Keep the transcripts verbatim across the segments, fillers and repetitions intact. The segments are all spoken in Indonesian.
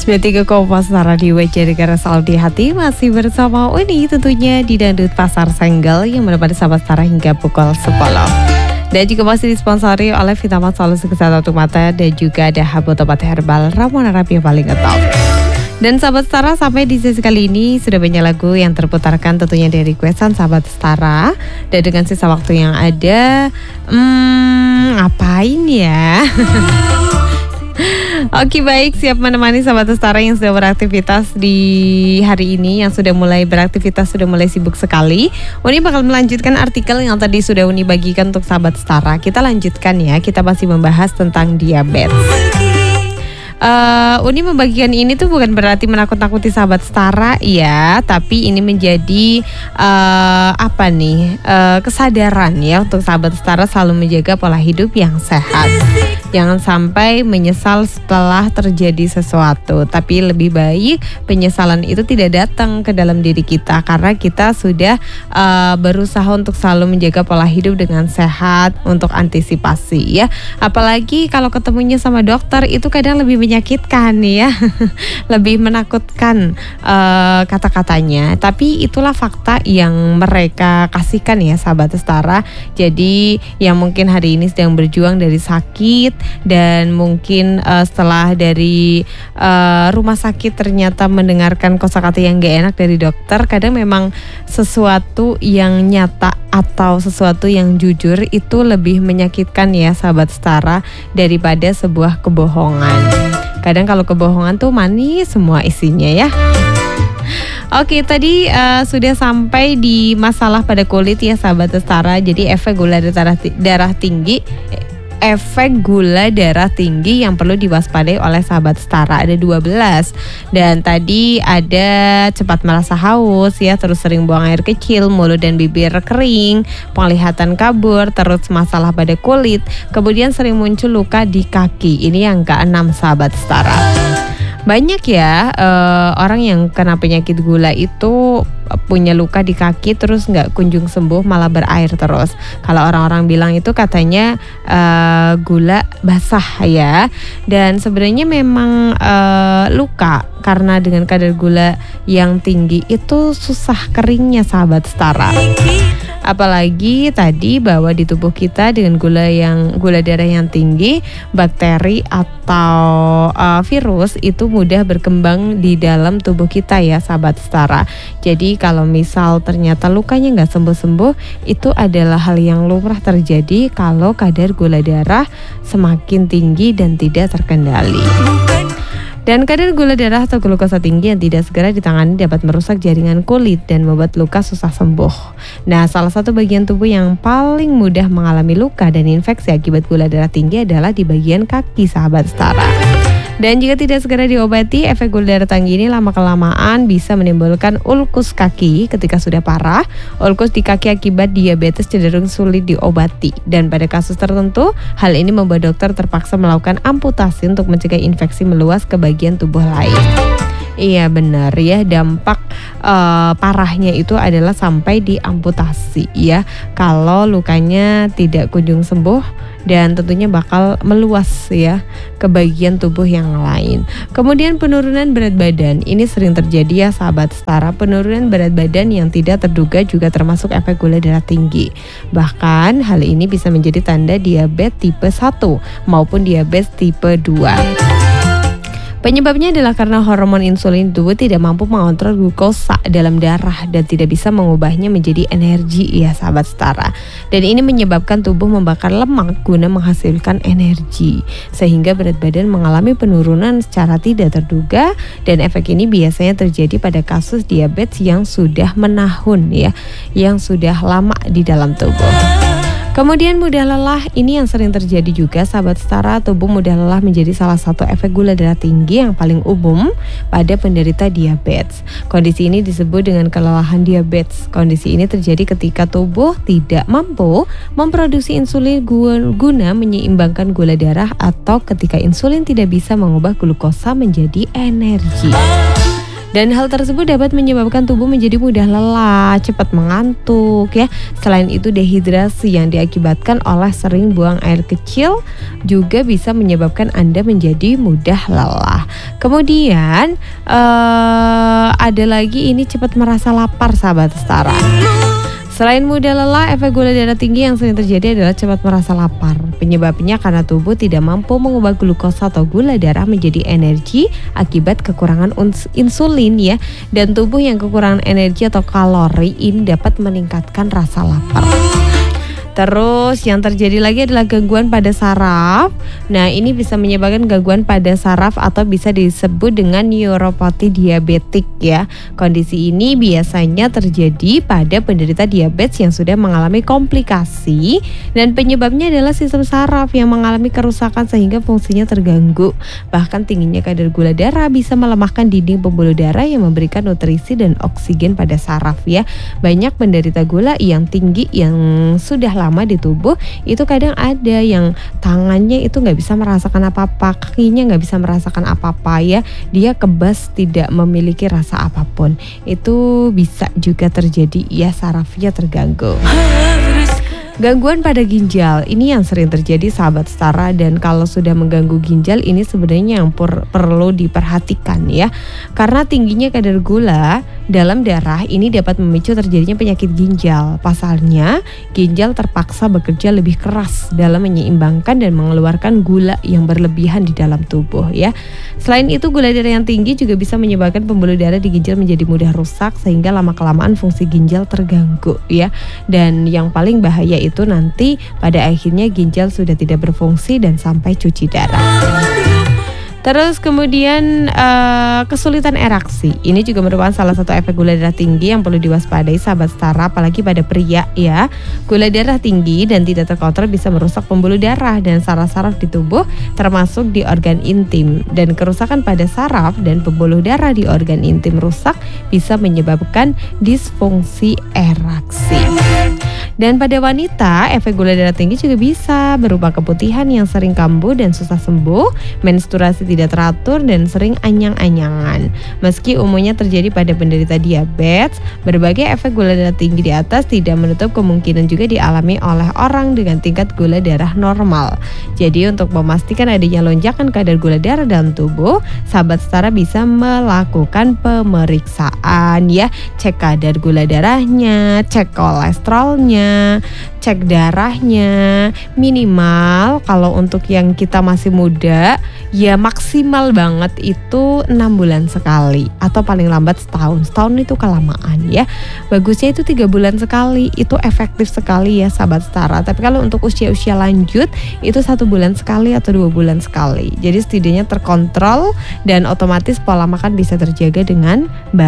sembilan puluh tiga koma empat Radio Jaringan Saldi Hati masih bersama Uni tentunya di Dangdut Pasar Senggel yang menemani sahabat Stara hingga pukul sepuluh. Dan juga masih disponsori oleh Vitamat Solusi Kesehatan untuk Mata dan juga ada Habot Obat Herbal Ramuan Arabi yang paling ngetop. Dan sahabat Stara, sampai di sesi kali ini sudah banyak lagu yang terputarkan tentunya dari requestan sahabat Stara. Dan dengan sisa waktu yang ada, hmm, ngapain ya? Oke baik, siap menemani sahabat Stara yang sudah beraktivitas di hari ini, yang sudah mulai beraktivitas, sudah mulai sibuk sekali. Uni bakal melanjutkan artikel yang tadi sudah Uni bagikan untuk sahabat Stara. Kita lanjutkan ya, kita masih membahas tentang diabetes. Uh, Uni membagikan ini tuh bukan berarti menakut-nakuti sahabat Stara ya, tapi ini menjadi uh, apa nih uh, kesadaran ya untuk sahabat Stara selalu menjaga pola hidup yang sehat. Jangan sampai menyesal setelah terjadi sesuatu, tapi lebih baik penyesalan itu tidak datang ke dalam diri kita karena kita sudah uh, berusaha untuk selalu menjaga pola hidup dengan sehat untuk antisipasi ya. Apalagi kalau ketemunya sama dokter itu kadang lebih menyakitkan ya, lebih menakutkan uh, kata-katanya. Tapi itulah fakta yang mereka kasihkan ya sahabat Stara. Jadi yang mungkin hari ini sedang berjuang dari sakit dan mungkin uh, setelah dari uh, rumah sakit ternyata mendengarkan kosakata yang gak enak dari dokter, kadang memang sesuatu yang nyata atau sesuatu yang jujur itu lebih menyakitkan ya sahabat Stara daripada sebuah kebohongan. Kadang kalau kebohongan tuh manis semua isinya ya. Oke, tadi uh, sudah sampai di masalah pada kulit ya sahabat Stara. Jadi efek gula darah, darah tinggi efek gula darah tinggi yang perlu diwaspadai oleh sahabat Stara ada dua belas. Dan tadi ada cepat merasa haus ya, terus sering buang air kecil, mulut dan bibir kering, penglihatan kabur, terus masalah pada kulit, kemudian sering muncul luka di kaki. Ini yang keenam sahabat Stara. Banyak ya uh, orang yang kena penyakit gula itu punya luka di kaki terus nggak kunjung sembuh, malah berair terus. Kalau orang-orang bilang itu katanya uh, gula basah ya. Dan sebenarnya memang uh, luka karena dengan kadar gula yang tinggi itu susah keringnya sahabat Stara. Apalagi tadi bahwa di tubuh kita dengan gula yang gula darah yang tinggi, bakteri atau uh, virus itu mudah berkembang di dalam tubuh kita ya sahabat Stara. Jadi kalau misal ternyata lukanya nggak sembuh-sembuh, itu adalah hal yang lumrah terjadi kalau kadar gula darah semakin tinggi dan tidak terkendali. Dan kadar gula darah atau glukosa tinggi yang tidak segera ditangani dapat merusak jaringan kulit dan membuat luka susah sembuh. Nah, salah satu bagian tubuh yang paling mudah mengalami luka dan infeksi akibat gula darah tinggi adalah di bagian kaki sahabat Stara. Dan jika tidak segera diobati, efek gula darah tinggi ini lama-kelamaan bisa menimbulkan ulkus kaki ketika sudah parah. Ulkus di kaki akibat diabetes cenderung sulit diobati. Dan pada kasus tertentu, hal ini membuat dokter terpaksa melakukan amputasi untuk mencegah infeksi meluas ke bagian tubuh lain. Iya benar ya, dampak uh, parahnya itu adalah sampai diamputasi ya. Kalau lukanya tidak kunjung sembuh dan tentunya bakal meluas ya ke bagian tubuh yang lain. Kemudian penurunan berat badan, ini sering terjadi ya sahabat Stara. Penurunan berat badan yang tidak terduga juga termasuk efek gula darah tinggi. Bahkan hal ini bisa menjadi tanda diabetes tipe satu maupun diabetes tipe dua. Penyebabnya adalah karena hormon insulin di tubuh tidak mampu mengontrol glukosa dalam darah dan tidak bisa mengubahnya menjadi energi ya sahabat Stara. Dan ini menyebabkan tubuh membakar lemak guna menghasilkan energi, sehingga berat badan mengalami penurunan secara tidak terduga. Dan efek ini biasanya terjadi pada kasus diabetes yang sudah menahun ya, yang sudah lama di dalam tubuh. Kemudian mudah lelah, ini yang sering terjadi juga sahabat Stara. Tubuh mudah lelah menjadi salah satu efek gula darah tinggi yang paling umum pada penderita diabetes. Kondisi ini disebut dengan kelelahan diabetes. Kondisi ini terjadi ketika tubuh tidak mampu memproduksi insulin guna menyeimbangkan gula darah atau ketika insulin tidak bisa mengubah glukosa menjadi energi. Dan hal tersebut dapat menyebabkan tubuh menjadi mudah lelah, cepat mengantuk ya. Selain itu dehidrasi yang diakibatkan oleh sering buang air kecil juga bisa menyebabkan Anda menjadi mudah lelah. Kemudian uh, ada lagi ini cepat merasa lapar sahabat setara. Selain mudah lelah, efek gula darah tinggi yang sering terjadi adalah cepat merasa lapar. Penyebabnya karena tubuh tidak mampu mengubah glukosa atau gula darah menjadi energi akibat kekurangan insulin ya. Dan tubuh yang kekurangan energi atau kalori ini dapat meningkatkan rasa lapar. Terus yang terjadi lagi adalah gangguan pada saraf. Nah ini bisa menyebabkan gangguan pada saraf atau bisa disebut dengan neuropati diabetik ya. Kondisi ini biasanya terjadi pada penderita diabetes yang sudah mengalami komplikasi. Dan penyebabnya adalah sistem saraf yang mengalami kerusakan sehingga fungsinya terganggu. Bahkan tingginya kadar gula darah bisa melemahkan dinding pembuluh darah yang memberikan nutrisi dan oksigen pada saraf ya. Banyak penderita gula yang tinggi yang sudah lama di tubuh itu kadang ada yang tangannya itu nggak bisa merasakan apa-apa, kakinya nggak bisa merasakan apa-apa ya, dia kebas tidak memiliki rasa apapun. Itu bisa juga terjadi ya, sarafnya terganggu. Gangguan pada ginjal ini yang sering terjadi sahabat setara, dan kalau sudah mengganggu ginjal ini sebenarnya yang per- perlu diperhatikan ya. Karena tingginya kadar gula dalam darah ini dapat memicu terjadinya penyakit ginjal. Pasalnya, ginjal terpaksa bekerja lebih keras dalam menyeimbangkan dan mengeluarkan gula yang berlebihan di dalam tubuh ya. Selain itu, gula darah yang tinggi juga bisa menyebabkan pembuluh darah di ginjal menjadi mudah rusak sehingga lama-kelamaan fungsi ginjal terganggu ya. Dan yang paling bahaya itu nanti pada akhirnya ginjal sudah tidak berfungsi dan sampai cuci darah. Terus kemudian uh, kesulitan ereksi. Ini juga merupakan salah satu efek gula darah tinggi yang perlu diwaspadai sahabat setara, apalagi pada pria ya. Gula darah tinggi dan tidak terkontrol bisa merusak pembuluh darah dan saraf-saraf di tubuh termasuk di organ intim. Dan kerusakan pada saraf dan pembuluh darah di organ intim rusak bisa menyebabkan disfungsi ereksi. Dan pada wanita, efek gula darah tinggi juga bisa berupa keputihan yang sering kambuh dan susah sembuh, menstruasi tidak teratur, dan sering anyang-anyangan. Meski umumnya terjadi pada penderita diabetes, berbagai efek gula darah tinggi di atas tidak menutup kemungkinan juga dialami oleh orang dengan tingkat gula darah normal. Jadi untuk memastikan adanya lonjakan kadar gula darah dalam tubuh, sahabat setara bisa melakukan pemeriksaan ya. Cek kadar gula darahnya, cek kolesterolnya, cek darahnya. Minimal kalau untuk yang kita masih muda ya maksimal banget itu enam bulan sekali atau paling lambat setahun. Setahun itu kelamaan ya. Bagusnya itu tiga bulan sekali, itu efektif sekali ya sahabat setara. Tapi kalau untuk usia-usia lanjut itu satu bulan sekali atau dua bulan sekali. Jadi setidaknya terkontrol dan otomatis pola makan bisa terjaga dengan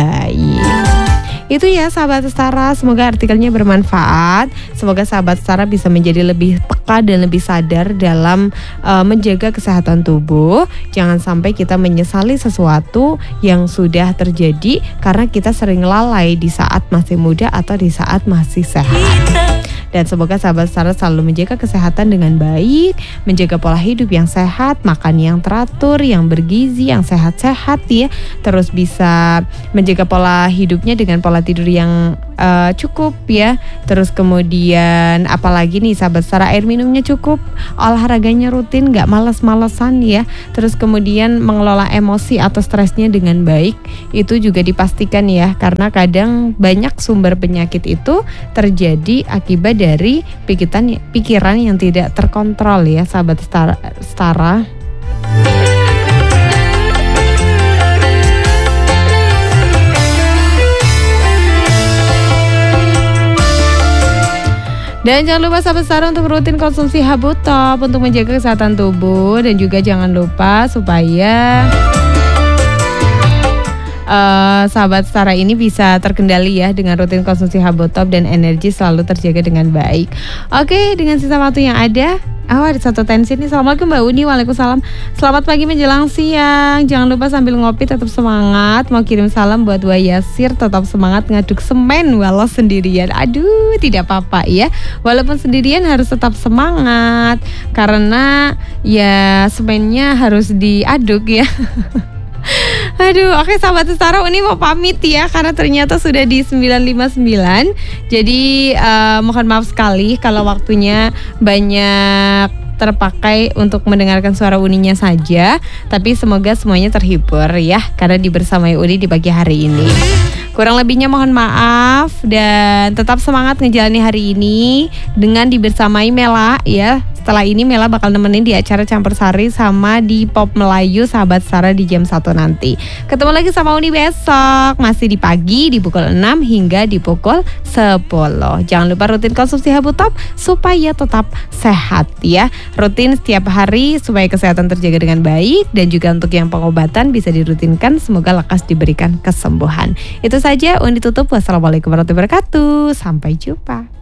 baik. Itu ya sahabat setara, semoga artikelnya bermanfaat. Semoga sahabat setara bisa menjadi lebih peka dan lebih sadar dalam uh, menjaga kesehatan tubuh. Jangan sampai kita menyesali sesuatu yang sudah terjadi karena kita sering lalai di saat masih muda atau di saat masih sehat. Dan semoga sahabat setara selalu menjaga kesehatan dengan baik, menjaga pola hidup yang sehat, makan yang teratur, yang bergizi, yang sehat-sehat ya. Terus bisa menjaga pola hidupnya dengan pola tidur yang uh, cukup ya. Terus kemudian apalagi nih sahabat setara, air minumnya cukup, olahraganya rutin, gak males-malesan ya. Terus kemudian mengelola emosi atau stresnya dengan baik, itu juga dipastikan ya. Karena kadang banyak sumber penyakit itu terjadi akibat dari pikiran pikiran yang tidak terkontrol ya sahabat setara, setara. Dan jangan lupa sahabat setara untuk rutin konsumsi Habutop untuk menjaga kesehatan tubuh, dan juga jangan lupa supaya Uh, sahabat setara ini bisa terkendali ya dengan rutin konsumsi Habutop dan energi selalu terjaga dengan baik. Oke, dengan sisa waktu yang ada, oh ada satu tensi nih. Assalamualaikum Mbak Uni. Waalaikumsalam. Selamat pagi menjelang siang. Jangan lupa sambil ngopi tetap semangat. Mau kirim salam buat Wah Yasir, tetap semangat ngaduk semen walau sendirian. Aduh, tidak apa-apa ya. Walaupun sendirian harus tetap semangat karena ya semennya harus diaduk ya. Aduh, oke sahabat Setara, Uni mau pamit ya karena ternyata sudah di sembilan lima puluh sembilan. Jadi uh, mohon maaf sekali kalau waktunya banyak terpakai untuk mendengarkan suara Uninya saja. Tapi semoga semuanya terhibur ya karena dibersamai Uni di pagi hari ini. Kurang lebihnya mohon maaf dan tetap semangat ngejalani hari ini dengan dibersamai Mela ya. Setelah ini Mela bakal nemenin di acara Campur Sari sama di Pop Melayu sahabat Setara di jam satu nanti. Ketemu lagi sama Uni besok, masih di pagi di pukul enam hingga di pukul sepuluh. Jangan lupa rutin konsumsi Habu Top supaya tetap sehat ya. Rutin setiap hari supaya kesehatan terjaga dengan baik dan juga untuk yang pengobatan bisa dirutinkan, semoga lekas diberikan kesembuhan. Itu saja Uni tutup. Wassalamualaikum warahmatullahi wabarakatuh. Sampai jumpa.